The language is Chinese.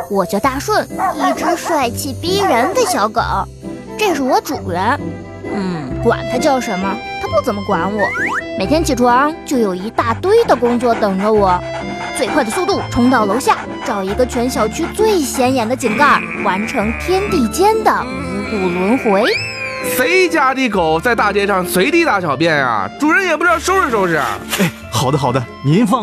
我叫大顺，一只帅气逼人的小狗。这是我主人，管它叫什么，它不怎么管我。每天起床就有一大堆的工作等着我，最快的速度冲到楼下，找一个全小区最显眼的井盖，完成天地间的五谷轮回。 谁家的狗在大街上随地大小便啊？主人也不知道收拾收拾。 哎，好的，您放